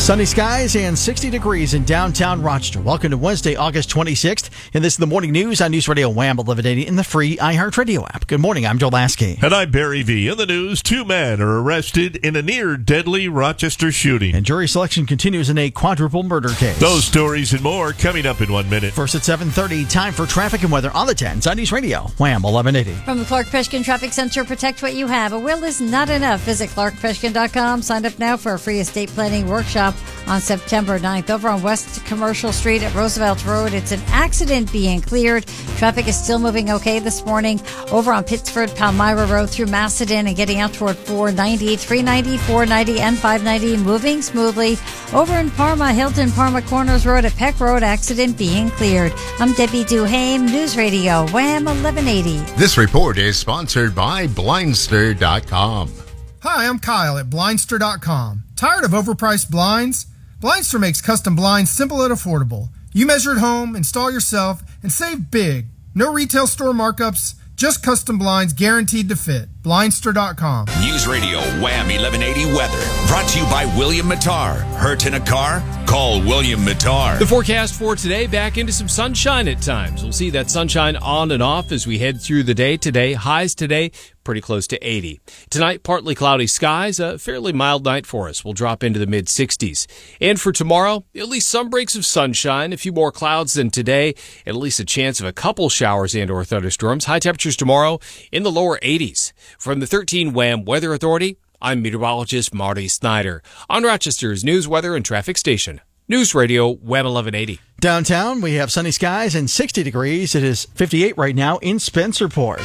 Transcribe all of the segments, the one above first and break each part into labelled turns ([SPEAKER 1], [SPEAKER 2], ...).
[SPEAKER 1] Sunny skies and 60 degrees in downtown Rochester. Welcome to Wednesday, August 26th. And this is the morning news on News Radio Wham 1180 in the free iHeartRadio app. Good morning, I'm Joe Lasky.
[SPEAKER 2] And I'm Barry V. In the news, 2 men are arrested in a near-deadly Rochester shooting.
[SPEAKER 1] And jury selection continues in a quadruple murder case.
[SPEAKER 2] Those stories and more coming up in 1 minute.
[SPEAKER 1] First at 7:30, time for traffic and weather on the 10s on News Radio Wham 1180.
[SPEAKER 3] From the Clark Fishkin Traffic Center, protect what you have. A will is not enough. Visit clarkfishkin.com. Sign up now for a free estate planning workshop on September 9th. Over on West Commercial Street at Roosevelt Road, it's an accident being cleared. Traffic is still moving okay this morning. Over on Pittsford, Palmyra Road through Macedon and getting out toward 490, 390, 490, and 590 moving smoothly. Over in Parma, Hilton Parma Corners Road at Peck Road, accident being cleared. I'm Debbie Duhame, News Radio Wham 1180.
[SPEAKER 4] This report is sponsored by Blindster.com.
[SPEAKER 5] Hi, I'm Kyle at Blindster.com. Tired of overpriced blinds? Blindster makes custom blinds simple and affordable. You measure at home, install yourself, and save big. No retail store markups, just custom blinds guaranteed to fit. Blindster.com.
[SPEAKER 6] News Radio Wham 1180 weather. Brought to you by William Mattar. Hurt in a car? Call William Mattar.
[SPEAKER 7] The forecast for today, back into some sunshine at times. We'll see that sunshine on and off as we head through the day today. Highs today, pretty close to 80. Tonight, partly cloudy skies, a fairly mild night for us. We'll drop into the mid-60s. And for tomorrow, at least some breaks of sunshine, a few more clouds than today, and at least a chance of a couple showers and or thunderstorms. High temperatures tomorrow in the lower 80s. From the 13 Wham Weather Authority, I'm meteorologist Marty Snyder on Rochester's News, Weather, and Traffic Station. News Radio Wham 1180.
[SPEAKER 1] Downtown, we have sunny skies and 60 degrees. It is 58 right now in Spencerport.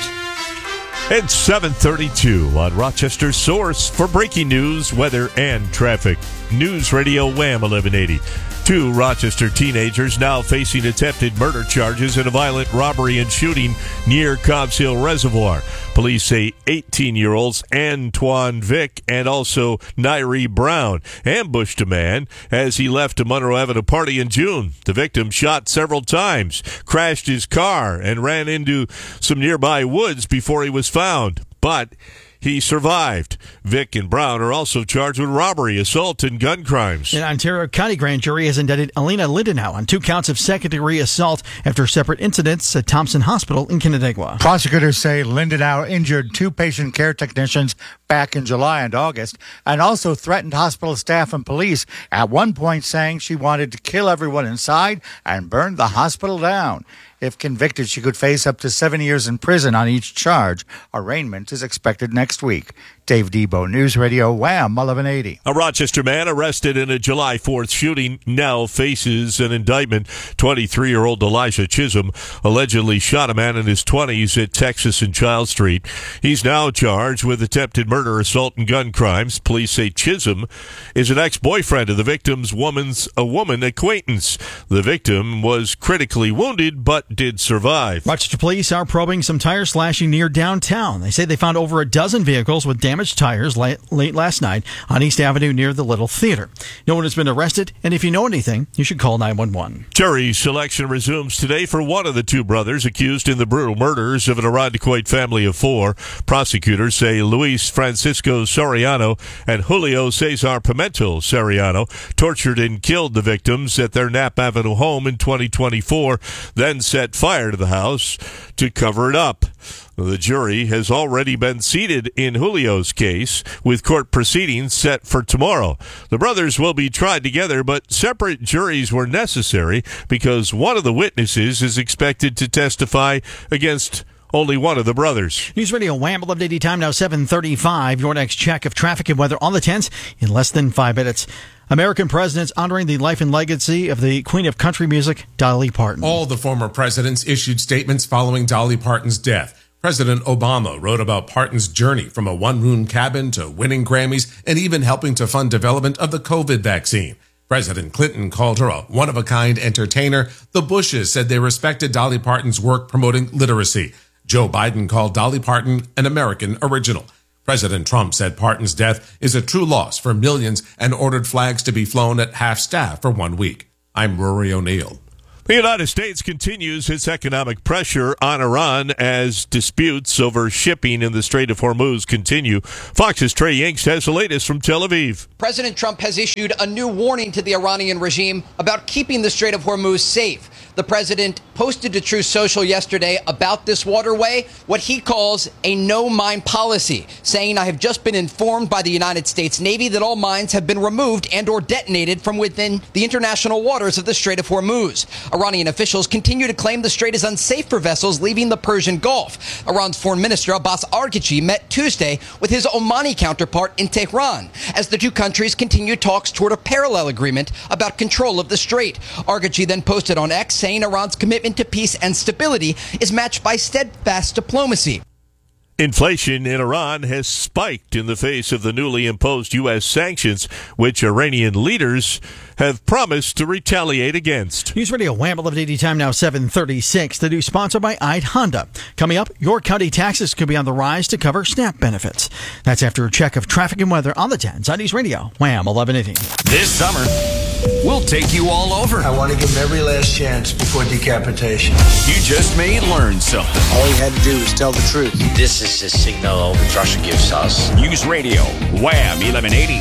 [SPEAKER 2] It's 7:32 on Rochester's source for breaking news, weather, and traffic. News Radio Wham 1180. 2 Rochester teenagers now facing attempted murder charges in a violent robbery and shooting near Cobbs Hill Reservoir. Police say 18-year-olds Antoine Vick and also Nairi Brown ambushed a man as he left a Monroe Avenue party in June. The victim shot several times, crashed his car, and ran into some nearby woods before he was found. But he survived. Vick and Brown are also charged with robbery, assault, and gun crimes.
[SPEAKER 1] An Ontario County grand jury has indicted Alina Lindenau on 2 counts of second-degree assault after separate incidents at Thompson Hospital in Canandaigua.
[SPEAKER 8] Prosecutors say Lindenau injured 2 patient care technicians back in July and August and also threatened hospital staff and police, at one point saying she wanted to kill everyone inside and burn the hospital down. If convicted, she could face up to 7 years in prison on each charge. Arraignment is expected next week. Dave Debo, News Radio Wham 1180.
[SPEAKER 2] A Rochester man arrested in a July 4th shooting now faces an indictment. 23-year-old Elijah Chisholm allegedly shot a man in his 20s at Texas and Child Street. He's now charged with attempted murder, assault, and gun crimes. Police say Chisholm is an ex-boyfriend of the victim's woman acquaintance. The victim was critically wounded but did survive.
[SPEAKER 1] Rochester police are probing some tire slashing near downtown. They say they found over a dozen vehicles with damaged tires late last night on East Avenue near the Little Theater. No one has been arrested, and if you know anything, you should call 911.
[SPEAKER 2] Jury selection resumes today for one of the 2 brothers accused in the brutal murders of an Irondequoit family of 4. Prosecutors say Luis Francisco Soriano and Julio Cesar Pimento Soriano tortured and killed the victims at their Knapp Avenue home in 2024, then set fire to the house to cover it up. The jury has already been seated in Julio's case, with court proceedings set for tomorrow. The brothers will be tried together, but separate juries were necessary because one of the witnesses is expected to testify against only one of the brothers.
[SPEAKER 1] News Radio Wham 1180, time now 7:35. Your next check of traffic and weather on the 10s in less than 5 minutes. American presidents honoring the life and legacy of the Queen of Country Music, Dolly Parton.
[SPEAKER 9] All the former presidents issued statements following Dolly Parton's death. President Obama wrote about Parton's journey from a one-room cabin to winning Grammys and even helping to fund development of the COVID vaccine. President Clinton called her a one-of-a-kind entertainer. The Bushes said they respected Dolly Parton's work promoting literacy. Joe Biden called Dolly Parton an American original. President Trump said Parton's death is a true loss for millions and ordered flags to be flown at half-staff for 1 week. I'm Rory O'Neill.
[SPEAKER 2] The United States continues its economic pressure on Iran as disputes over shipping in the Strait of Hormuz continue. Fox's Trey Yanks has the latest from Tel Aviv.
[SPEAKER 10] President Trump has issued a new warning to the Iranian regime about keeping the Strait of Hormuz safe. The president posted to Truth Social yesterday about this waterway, what he calls a no-mine policy, saying, "I have just been informed by the United States Navy that all mines have been removed and or detonated from within the international waters of the Strait of Hormuz." Iranian officials continue to claim the strait is unsafe for vessels leaving the Persian Gulf. Iran's foreign minister Abbas Araghchi met Tuesday with his Omani counterpart in Tehran as the two countries continue talks toward a parallel agreement about control of the strait. Araghchi then posted on X saying Iran's commitment to peace and stability is matched by steadfast diplomacy.
[SPEAKER 2] Inflation in Iran has spiked in the face of the newly imposed U.S. sanctions, which Iranian leaders have promised to retaliate against.
[SPEAKER 1] News Radio Wham 1180 time now 7:36. The news sponsored by Ide Honda. Coming up, your county taxes could be on the rise to cover SNAP benefits. That's after a check of traffic and weather on the 10s on News Radio Wham 1180.
[SPEAKER 6] This summer, we'll take you all over.
[SPEAKER 11] I want to give him every last chance before decapitation.
[SPEAKER 6] You just may learn something.
[SPEAKER 11] All he had to do was tell the truth.
[SPEAKER 12] This is the signal Russia gives us.
[SPEAKER 6] News Radio Wham 1180.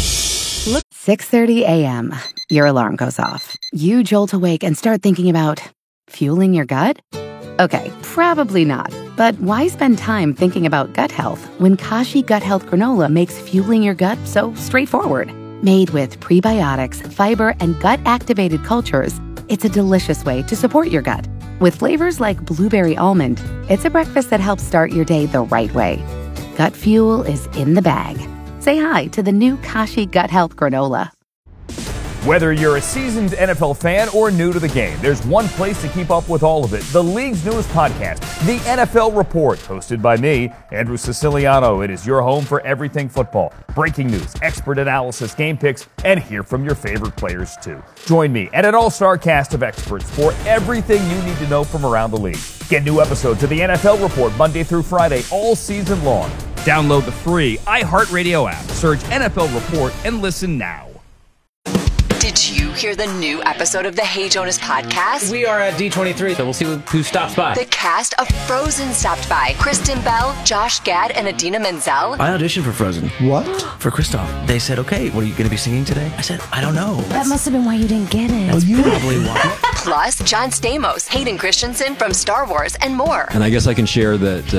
[SPEAKER 13] 6:30 a.m. Your alarm goes off. You jolt awake and start thinking about fueling your gut? Okay, probably not. But why spend time thinking about gut health when Kashi Gut Health Granola makes fueling your gut so straightforward? Made with prebiotics, fiber, and gut-activated cultures, it's a delicious way to support your gut. With flavors like blueberry almond, it's a breakfast that helps start your day the right way. Gut fuel is in the bag. Say hi to the new Kashi Gut Health Granola.
[SPEAKER 14] Whether you're a seasoned NFL fan or new to the game, there's one place to keep up with all of it. The league's newest podcast, The NFL Report, hosted by me, Andrew Siciliano. It is your home for everything football. Breaking news, expert analysis, game picks, and hear from your favorite players too. Join me and an all-star cast of experts for everything you need to know from around the league. Get new episodes of The NFL Report Monday through Friday all season long. Download the free iHeartRadio app. Search NFL Report and listen now.
[SPEAKER 15] Did you hear the new episode of the Hey Jonas podcast?
[SPEAKER 16] We are at D23, so we'll see who stops by.
[SPEAKER 15] The cast of Frozen stopped by. Kristen Bell, Josh Gad, and Idina Menzel.
[SPEAKER 17] I auditioned for Frozen.
[SPEAKER 16] What?
[SPEAKER 17] For Kristoff. They said, okay, what are you going to be singing today? I said, I don't know.
[SPEAKER 18] That must have been why you didn't get it.
[SPEAKER 17] That's probably why.
[SPEAKER 15] Plus, John Stamos, Hayden Christensen from Star Wars, and more.
[SPEAKER 19] And I guess I can share that...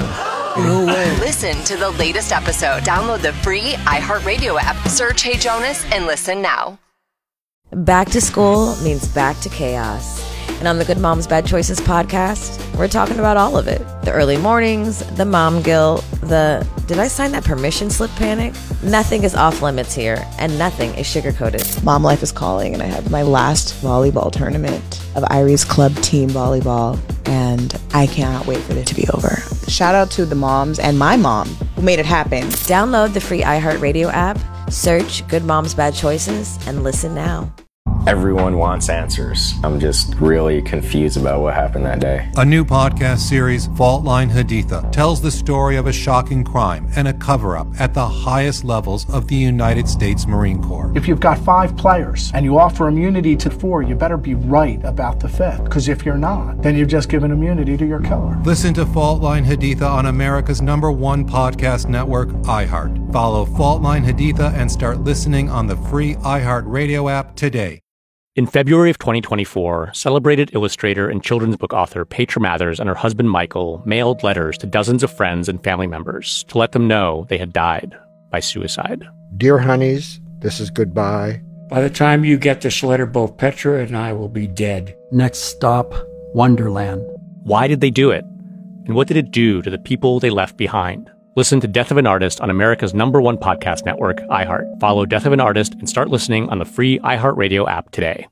[SPEAKER 15] No way. Listen to the latest episode. Download the free iHeartRadio app. Search Hey Jonas and listen now.
[SPEAKER 18] Back to school means back to chaos. And on the Good Moms Bad Choices podcast, we're talking about all of it. The early mornings, the mom guilt, the did I sign that permission slip panic? Nothing is off limits here, and nothing is sugar-coated.
[SPEAKER 20] Mom life is calling, and I had my last volleyball tournament of Irie's club team volleyball, and I cannot wait for it to be over. Shout out to the moms and my mom who made it happen.
[SPEAKER 18] Download the free iHeartRadio app, search Good Moms Bad Choices, and listen now.
[SPEAKER 21] Everyone wants answers. I'm just really confused about what happened that day.
[SPEAKER 22] A new podcast series, Fault Line Haditha, tells the story of a shocking crime and a cover-up at the highest levels of the United States Marine Corps.
[SPEAKER 23] If you've got 5 players and you offer immunity to 4, you better be right about the 5th. Because if you're not, then you've just given immunity to your killer.
[SPEAKER 22] Listen to Fault Line Haditha on America's #1 podcast network, iHeart. Follow Fault Line Haditha and start listening on the free iHeart Radio app today.
[SPEAKER 24] In February of 2024, celebrated illustrator and children's book author Petra Mathers and her husband Michael mailed letters to dozens of friends and family members to let them know they had died by suicide.
[SPEAKER 25] Dear honeys, this is goodbye.
[SPEAKER 26] By the time you get this letter, both Petra and I will be dead.
[SPEAKER 27] Next stop, Wonderland.
[SPEAKER 24] Why did they do it? And what did it do to the people they left behind? Listen to Death of an Artist on America's #1 podcast network, iHeart. Follow Death of an Artist and start listening on the free iHeartRadio app today.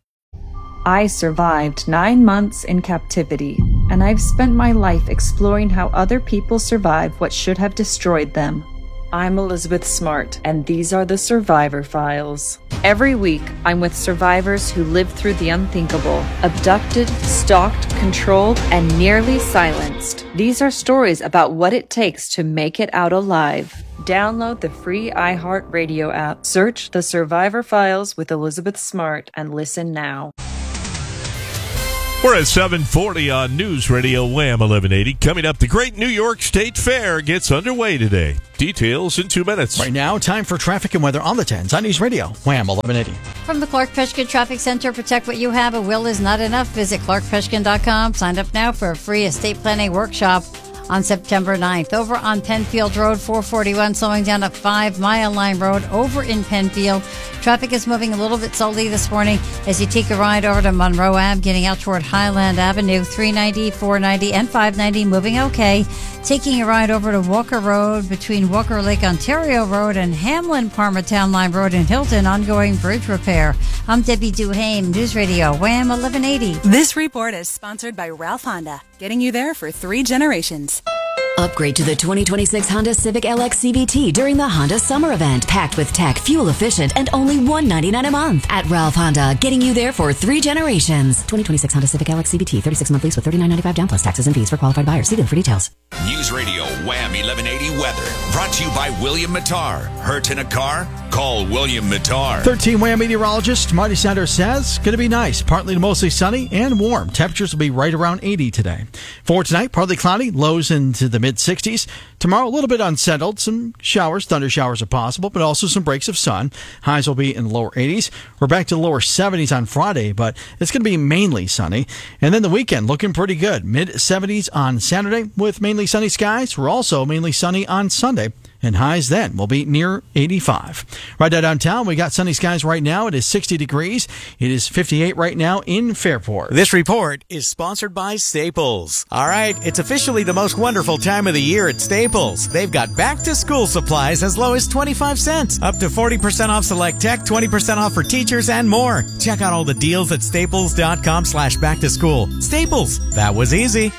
[SPEAKER 28] I survived 9 months in captivity, and I've spent my life exploring how other people survive what should have destroyed them. I'm Elizabeth Smart, and these are the Survivor Files. Every week, I'm with survivors who lived through the unthinkable, abducted, stalked, controlled, and nearly silenced. These are stories about what it takes to make it out alive. Download the free iHeartRadio app, search The Survivor Files with Elizabeth Smart, and listen now.
[SPEAKER 2] We're at 7:40 on News Radio Wham 1180. Coming up, the Great New York State Fair gets underway today. Details in 2 minutes.
[SPEAKER 1] Right now, time for traffic and weather on the 10s on News Radio Wham 1180.
[SPEAKER 3] From the Clark Peshkin Traffic Center, protect what you have. A will is not enough. Visit clarkpeshkin.com. Sign up now for a free estate planning workshop on September 9th. Over on Penfield Road, 441, slowing down at 5 Mile Line Road over in Penfield. Traffic is moving a little bit slowly this morning as you take a ride over to Monroe Ave, getting out toward Highland Avenue. 390, 490, and 590 moving okay. Taking a ride over to Walker Road between Walker Lake Ontario Road and Hamlin Parma Town Line Road in Hilton, ongoing bridge repair. I'm Debbie Duhame, News Radio Wham 1180.
[SPEAKER 4] This report is sponsored by Ralph Honda, getting you there for 3 generations.
[SPEAKER 5] Upgrade to the 2026 Honda Civic LX CVT during the Honda Summer Event. Packed with tech, fuel efficient, and only $199 a month. At Ralph Honda, getting you there for 3 generations. 2026 Honda Civic LX CVT, 36-month lease with $39.95 down plus taxes and fees for qualified buyers. See dealer for details.
[SPEAKER 6] News Radio Wham 1180 weather. Brought to you by William Mattar. Hurt in a car? Call William Mattar.
[SPEAKER 1] 13 Wham meteorologist Marty Sanders says going to be nice. Partly to mostly sunny and warm. Temperatures will be right around 80 today. For tonight, partly cloudy, lows into the mid-60s. Tomorrow, a little bit unsettled. Some showers, thunder showers are possible, but also some breaks of sun. Highs will be in the lower 80s. We're back to the lower 70s on Friday, but it's going to be mainly sunny. And then the weekend looking pretty good. Mid-70s on Saturday with mainly sunny skies. We're also mainly sunny on Sunday. And highs then will be near 85. Right now downtown, we got sunny skies right now. It is 60 degrees. It is 58 right now in Fairport.
[SPEAKER 7] This report is sponsored by Staples. All right, it's officially the most wonderful time of the year at Staples. They've got back-to-school supplies as low as 25 cents. Up to 40% off select tech, 20% off for teachers, and more. Check out all the deals at staples.com/back-to-school. Staples, that was easy.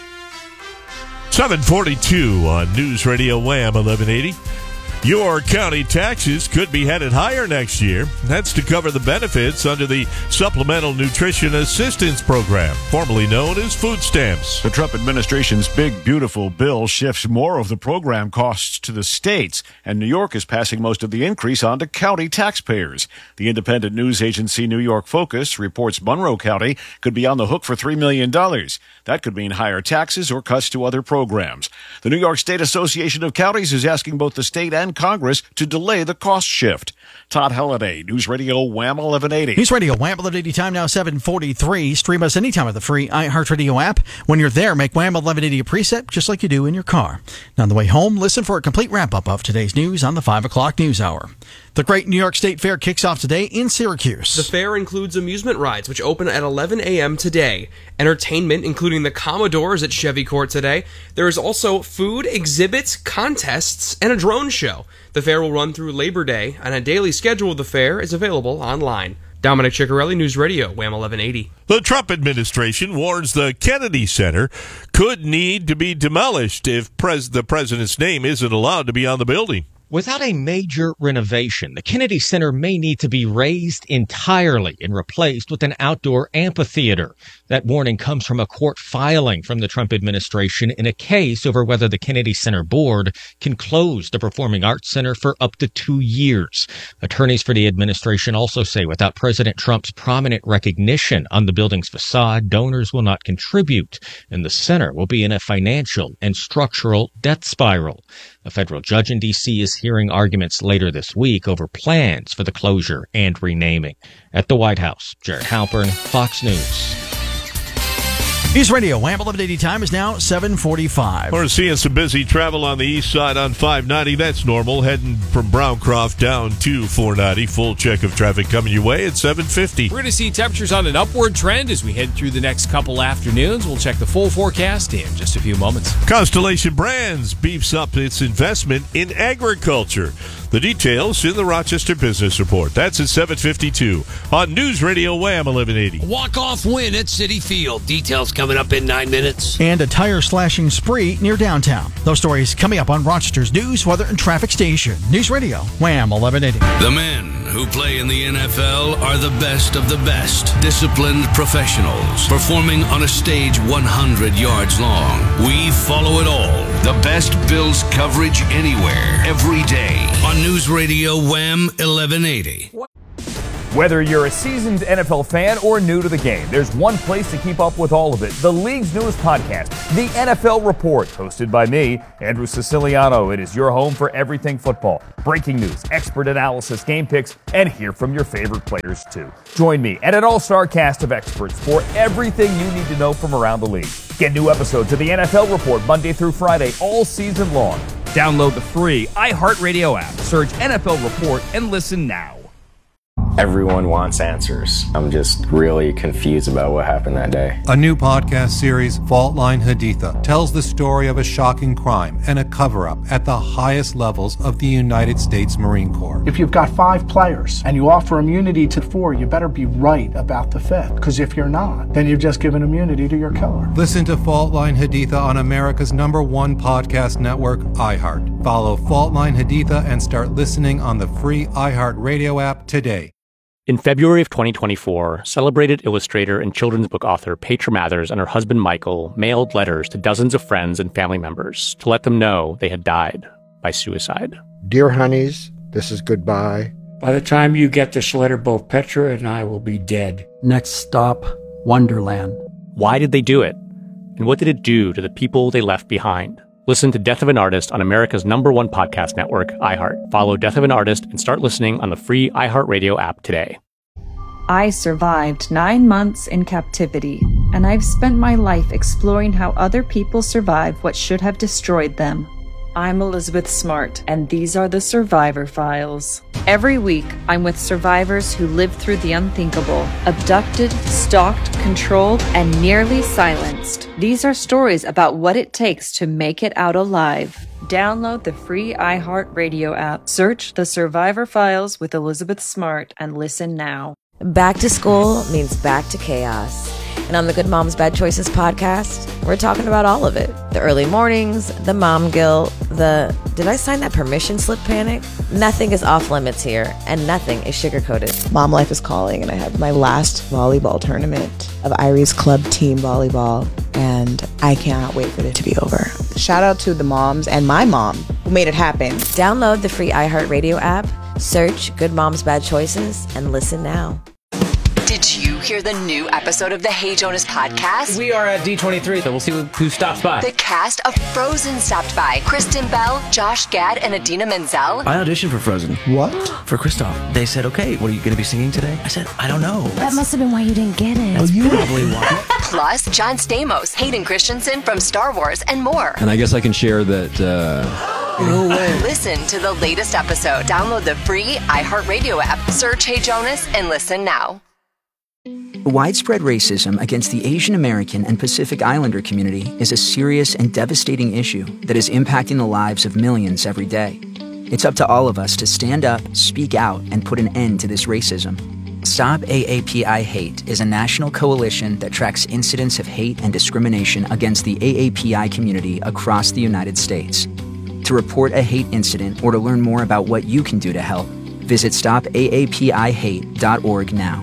[SPEAKER 2] 7:42 on News Radio Wham 1180. Your county taxes could be headed higher next year. That's to cover the benefits under the Supplemental Nutrition Assistance Program, formerly known as food stamps.
[SPEAKER 8] The Trump administration's big, beautiful bill shifts more of the program costs to the states, and New York is passing most of the increase on to county taxpayers. The independent news agency New York Focus reports Monroe County could be on the hook for $3 million. That could mean higher taxes or cuts to other programs. The New York State Association of Counties is asking both the state and Congress to delay the cost shift. Todd Halliday, News Radio Wham 1180.
[SPEAKER 1] News Radio Wham 1180, time now 7:43. Stream us anytime with the free iHeartRadio app. When you're there, make Wham 1180 a preset, just like you do in your car. Now on the way home, listen for a complete wrap-up of today's news on the 5 o'clock news hour. The Great New York State Fair kicks off today in Syracuse.
[SPEAKER 9] The fair includes amusement rides, which open at 11 a.m. today. Entertainment, including the Commodores at Chevy Court today. There is also food, exhibits, contests, and a drone show. The fair will run through Labor Day, and a daily schedule of the fair is available online. Dominic Ciccarelli, News Radio, Wham 1180.
[SPEAKER 2] The Trump administration warns the Kennedy Center could need to be demolished if the president's name isn't allowed to be on the building.
[SPEAKER 10] Without a major renovation, the Kennedy Center may need to be razed entirely and replaced with an outdoor amphitheater. That warning comes from a court filing from the Trump administration in a case over whether the Kennedy Center board can close the Performing Arts Center for up to 2 years. Attorneys for the administration also say without President Trump's prominent recognition on the building's facade, donors will not contribute, and the center will be in a financial and structural death spiral. A federal judge in D.C. is hearing arguments later this week over plans for the closure and renaming. At the White House, Jared Halpern, Fox News.
[SPEAKER 1] News Radio, Wham 1180, time is now 7:45.
[SPEAKER 2] We're seeing some busy travel on the east side on 590. That's normal. Heading from Browncroft down to 490. Full check of traffic coming your way at 750.
[SPEAKER 19] We're going to see temperatures on an upward trend as we head through the next couple afternoons. We'll check the full forecast in just a few moments.
[SPEAKER 2] Constellation Brands beefs up its investment in agriculture. The details in the Rochester Business Report. That's at 7:52 on News Radio Wham 1180.
[SPEAKER 29] Walk-off win at Citi Field. Details coming up in 9 minutes.
[SPEAKER 1] And a tire slashing spree near downtown. Those stories coming up on Rochester's news, weather, and traffic station. News Radio Wham 1180.
[SPEAKER 30] The men who play in the NFL are the best of the best. Disciplined professionals performing on a stage 100 yards long. We follow it all. The best Bills coverage anywhere, every day on News Radio Wham 1180.
[SPEAKER 11] Whether you're a seasoned NFL fan or new to the game, there's one place to keep up with all of it. The league's newest podcast, The NFL Report, hosted by me, Andrew Siciliano. It is your home for everything football. Breaking news, expert analysis, game picks, and hear from your favorite players too. Join me and an all-star cast of experts for everything you need to know from around the league. Get new episodes of The NFL Report Monday through Friday all season long. Download the free iHeartRadio app. Search NFL Report and listen now.
[SPEAKER 12] Everyone wants answers. I'm just really confused about what happened that day.
[SPEAKER 22] A new podcast series, Fault Line Haditha, tells the story of a shocking crime and a cover-up at the highest levels of the United States Marine Corps.
[SPEAKER 23] If you've got 5 players and you offer immunity to 4, you better be right about the 5th. Because if you're not, then you've just given immunity to your killer.
[SPEAKER 22] Listen to Fault Line Haditha on America's #1 podcast network, iHeart. Follow Fault Line Haditha and start listening on the free iHeartRadio app today.
[SPEAKER 24] In February of 2024, celebrated illustrator and children's book author Petra Mathers and her husband Michael mailed letters to dozens of friends and family members to let them know they had died by suicide.
[SPEAKER 25] Dear honeys, this is goodbye.
[SPEAKER 26] By the time you get this letter, both Petra and I will be dead.
[SPEAKER 27] Next stop, Wonderland.
[SPEAKER 24] Why did they do it? And what did it do to the people they left behind? Listen to Death of an Artist on America's #1 podcast network, iHeart. Follow Death of an Artist and start listening on the free iHeartRadio app today.
[SPEAKER 28] I survived 9 months in captivity, and I've spent my life exploring how other people survive what should have destroyed them. I'm Elizabeth Smart, and these are the Survivor Files. Every week, I'm with survivors who lived through the unthinkable, abducted, stalked, controlled, and nearly silenced. These are stories about what it takes to make it out alive. Download the free iHeartRadio app, search The Survivor Files with Elizabeth Smart, and listen now.
[SPEAKER 13] Back to school means back to chaos. And on the Good Moms Bad Choices podcast, we're talking about all of it. The early mornings, the mom guilt, the did I sign that permission slip panic? Nothing is off limits here, and nothing is sugar-coated.
[SPEAKER 14] Mom life is calling, and I have my last volleyball tournament of Irie's Club Team Volleyball, and I cannot wait for it to be over. Shout out to the moms and my mom who made it happen.
[SPEAKER 13] Download the free iHeartRadio app, search Good Moms Bad Choices, and listen now.
[SPEAKER 15] Did you hear the new episode of the Hey Jonas podcast?
[SPEAKER 16] We are at D23, so we'll see who stops by.
[SPEAKER 15] The cast of Frozen stopped by. Kristen Bell, Josh Gad, and Adina Menzel.
[SPEAKER 16] I auditioned for Frozen.
[SPEAKER 25] What?
[SPEAKER 16] For Kristoff. They said, okay, what are you going to be singing today? I said, I don't know.
[SPEAKER 15] That must have been why you didn't get it.
[SPEAKER 16] That's probably why.
[SPEAKER 15] Plus, John Stamos, Hayden Christensen from Star Wars, and more.
[SPEAKER 17] And I guess I can share that...
[SPEAKER 15] No way. Listen to the latest episode. Download the free iHeartRadio app. Search Hey Jonas and listen now.
[SPEAKER 18] Widespread racism against the Asian American and Pacific Islander community is a serious and devastating issue that is impacting the lives of millions every day. It's up to all of us to stand up, speak out, and put an end to this racism. Stop AAPI Hate is a national coalition that tracks incidents of hate and discrimination against the AAPI community across the United States. To report a hate incident or to learn more about what you can do to help, visit stopaapihate.org now.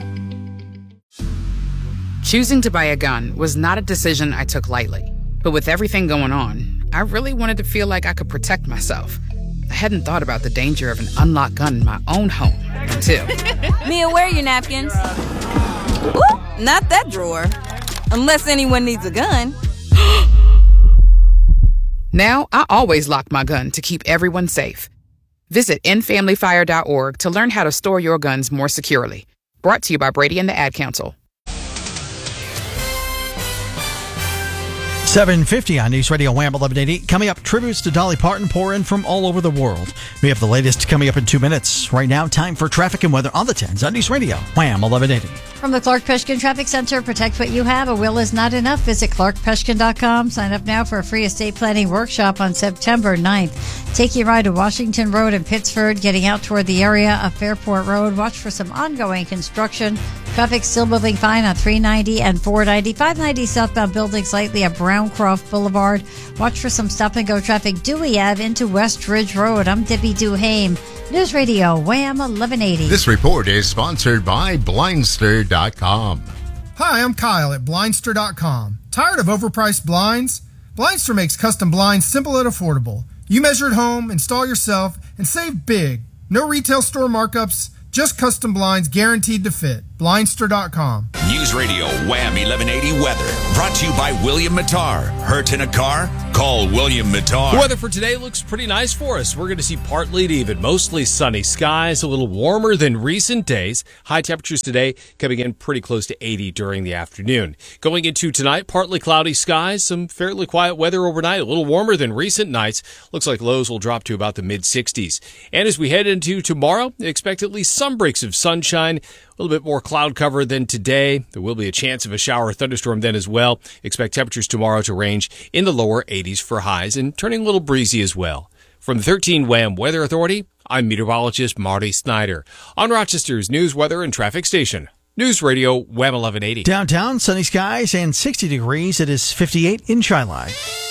[SPEAKER 20] Choosing to buy a gun was not a decision I took lightly. But with everything going on, I really wanted to feel like I could protect myself. I hadn't thought about the danger of an unlocked gun in my own home until...
[SPEAKER 21] Mia, where are your napkins? Ooh, not that drawer. Unless anyone needs a gun.
[SPEAKER 20] Now, I always lock my gun to keep everyone safe. Visit endfamilyfire.org to learn how to store your guns more securely. Brought to you by Brady and the Ad Council.
[SPEAKER 1] 7:50 on News Radio Wham 1180. Coming up, tributes to Dolly Parton pour in from all over the world. We have the latest coming up in 2 minutes. Right now, time for traffic and weather on the 10s on News Radio Wham 1180.
[SPEAKER 3] From the Clark Peshkin Traffic Center, protect what you have. A will is not enough. Visit clarkpeshkin.com. Sign up now for a free estate planning workshop on September 9th. Take your ride to Washington Road in Pittsford, getting out toward the area of Fairport Road. Watch for some ongoing construction. Traffic still moving fine on 390 and 490. 590 southbound building slightly at Browncroft Boulevard. Watch for some stop-and-go traffic. Dewey Ave into West Ridge Road. I'm Debbie Duhame. News Radio Wham 1180.
[SPEAKER 31] This report is sponsored by Blindster.com.
[SPEAKER 32] Hi, I'm Kyle at Blindster.com. Tired of overpriced blinds? Blindster makes custom blinds simple and affordable. You measure at home, install yourself, and save big. No retail store markups, Just custom blinds guaranteed to fit. Blindster.com.
[SPEAKER 2] News Radio Wham 1180 weather. Brought to you by William Mattar. Hurt in a car? Call William Mattar.
[SPEAKER 4] The weather for today looks pretty nice for us. We're going to see partly to even mostly sunny skies, a little warmer than recent days. High temperatures today coming in pretty close to 80 during the afternoon. Going into tonight, partly cloudy skies, some fairly quiet weather overnight, a little warmer than recent nights. Looks like lows will drop to about the mid-60s. And as we head into tomorrow, expect at least some breaks of sunshine. A little bit more cloud cover than today. There will be a chance of a shower or thunderstorm then as well. Expect temperatures tomorrow to range in the lower 80s for highs and turning a little breezy as well. From the 13 Wham Weather Authority, I'm meteorologist Marty Snyder on Rochester's news, weather, and traffic station. News Radio Wham 1180.
[SPEAKER 1] Downtown, sunny skies and 60 degrees. It is 58 in Shiloh.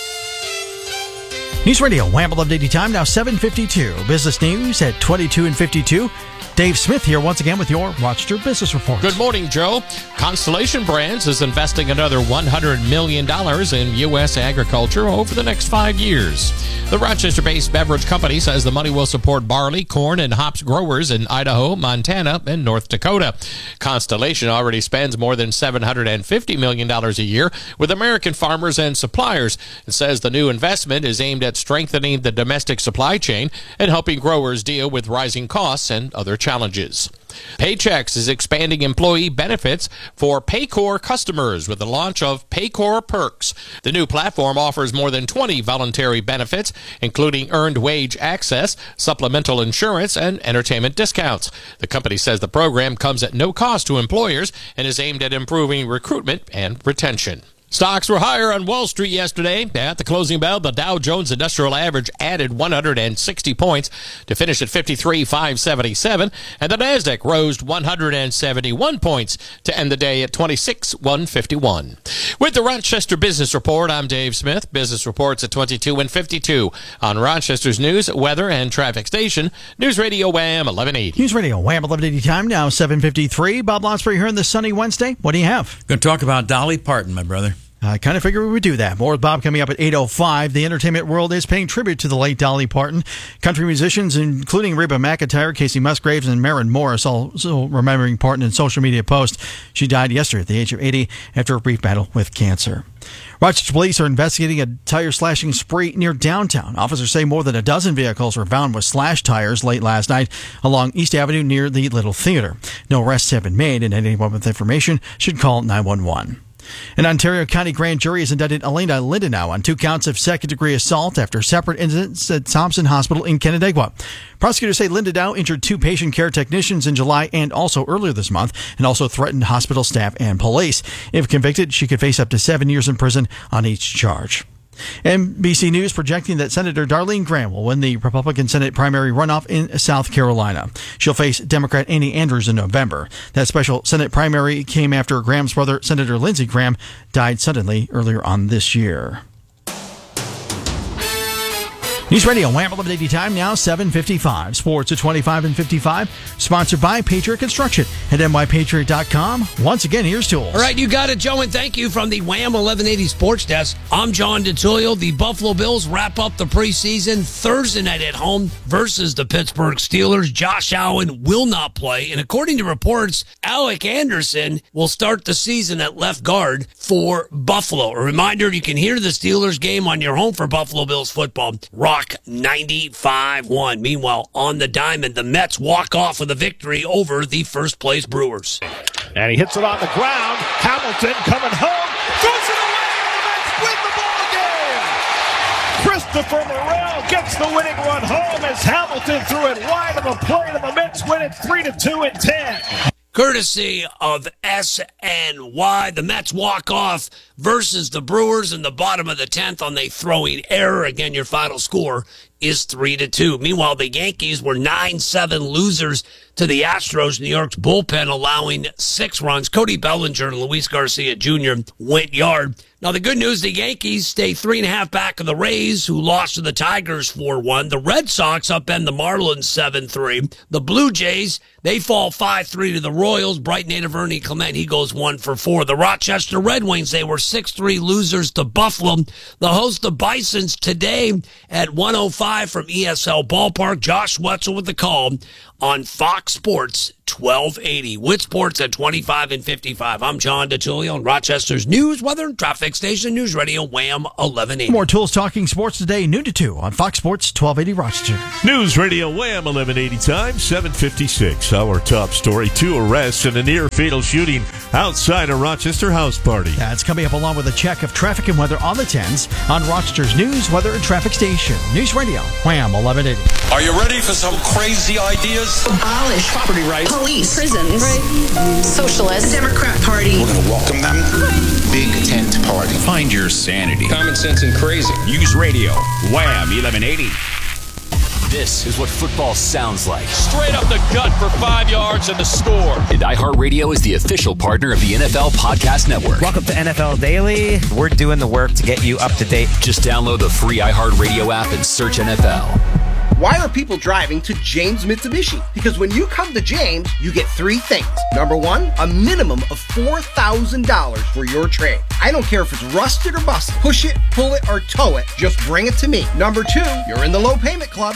[SPEAKER 1] News Radio Wham 1180 time, now 7:52. Business news at 22 and 52. Dave Smith here once again with your Rochester Business Report.
[SPEAKER 5] Good morning, Joe. Constellation Brands is investing another $100 million in U.S. agriculture over the next 5 years. The Rochester-based beverage company says the money will support barley, corn, and hops growers in Idaho, Montana, and North Dakota. Constellation already spends more than $750 million a year with American farmers and suppliers. It says the new investment is aimed at strengthening the domestic supply chain and helping growers deal with rising costs and other challenges. Paychex is expanding employee benefits for Paycor customers with the launch of Paycor Perks. The new platform offers more than 20 voluntary benefits, including earned wage access, supplemental insurance, and entertainment discounts. The company says the program comes at no cost to employers and is aimed at improving recruitment and retention. Stocks were higher on Wall Street yesterday. At the closing bell, the Dow Jones Industrial Average added 160 points to finish at 53,577, and the Nasdaq rose 171 points to end the day at 26,151. With the Rochester Business Report, I'm Dave Smith. Business reports at 22 and 52 on Rochester's news, weather, and traffic station, News Radio Wham 1180.
[SPEAKER 1] News Radio Wham 1180 time, now 7:53. Bob Lonsbury here on this sunny Wednesday. What do you have?
[SPEAKER 6] Going to talk about Dolly Parton, my brother.
[SPEAKER 1] I kind of figured we would do that. More with Bob coming up at 8:05. The entertainment world is paying tribute to the late Dolly Parton. Country musicians, including Reba McEntire, Casey Musgraves, and Maren Morris, also remembering Parton in social media posts. She died yesterday at the age of 80 after a brief battle with cancer. Rochester police are investigating a tire slashing spree near downtown. Officers say more than a dozen vehicles were found with slashed tires late last night along East Avenue near the Little Theater. No arrests have been made, and anyone with information should call 911. An Ontario County grand jury has indicted Elena Lindenau on 2 counts of second-degree assault after separate incidents at Thompson Hospital in Canandaigua. Prosecutors say Lindenau injured 2 patient care technicians in July and also earlier this month, and also threatened hospital staff and police. If convicted, she could face up to 7 years in prison on each charge. NBC News projecting that Senator Darlene Graham will win the Republican Senate primary runoff in South Carolina. She'll face Democrat Annie Andrews in November. That special Senate primary came after Graham's brother, Senator Lindsey Graham, died suddenly earlier on this year. News Radio Wham 1180 time, now 7:55. Sports at 25 and 55. Sponsored by Patriot Construction at nypatriot.com. Once again, here's Tools.
[SPEAKER 7] All right, you got it, Joe, and thank you from the Wham 1180 Sports Desk. I'm John DeTullio. The Buffalo Bills wrap up the preseason Thursday night at home versus the Pittsburgh Steelers. Josh Allen will not play, and according to reports, Alec Anderson will start the season at left guard for Buffalo. A reminder, you can hear the Steelers game on your home for Buffalo Bills football. Rock 95-1. Meanwhile, on the diamond, the Mets walk off with a victory over the first-place Brewers.
[SPEAKER 8] And he hits it on the ground. Hamilton coming home. Throws it away, and the Mets win the ball game. Christopher Morel gets the winning run home as Hamilton threw it wide of the plate, and the Mets win it 3-2 in 10.
[SPEAKER 7] Courtesy of SNY, the Mets walk off versus the Brewers in the bottom of the 10th on a throwing error. Again, your final score is 3-2. Meanwhile, the Yankees were 9-7 losers to the Astros. New York's bullpen allowing 6 runs. Cody Bellinger and Luis Garcia Jr. went yard. Now, the good news, the Yankees stay 3.5 back of the Rays, who lost to the Tigers 4-1. The Red Sox upend the Marlins 7-3. The Blue Jays, they fall 5-3 to the Royals. Bright native Ernie Clement, he goes 1-4. The Rochester Red Wings, they were 6-3 losers to Buffalo. The host, the Bisons, today at 1:05 from ESL Ballpark. Josh Wetzel with the call on Fox Sports 1280. Wit Sports at 25 and 55. I'm John DeTullio on Rochester's news, weather, and traffic station, News Radio Wham 1180.
[SPEAKER 1] More Tools talking sports today, noon to 2 on Fox Sports 1280 Rochester.
[SPEAKER 9] News Radio Wham 1180 time, 7:56. Our top story, 2 arrests in a near-fatal shooting outside a Rochester house party.
[SPEAKER 1] That's coming up along with a check of traffic and weather on the 10s on Rochester's news, weather, and traffic station. News Radio Wham 1180.
[SPEAKER 10] Are you ready for some crazy ideas?
[SPEAKER 11] Abolish property rights, police, prisons, socialists, the Democrat Party.
[SPEAKER 10] We're going to welcome them.
[SPEAKER 2] Big tent party. Find your sanity.
[SPEAKER 10] Common sense and crazy.
[SPEAKER 2] News Radio Wham 1180.
[SPEAKER 12] This is what football sounds like.
[SPEAKER 5] Straight up the gut for 5 yards and the score.
[SPEAKER 12] And iHeartRadio is the official partner of the NFL Podcast Network.
[SPEAKER 17] Welcome to NFL Daily. We're doing the work to get you up to date.
[SPEAKER 12] Just download the free iHeartRadio app and search NFL.
[SPEAKER 19] Why are people driving to James Mitsubishi? Because when you come to James, you get 3 things. Number 1, a minimum of $4,000 for your trade. I don't care if it's rusted or busted. Push it, pull it, or tow it. Just bring it to me. Number 2, you're in the low payment club.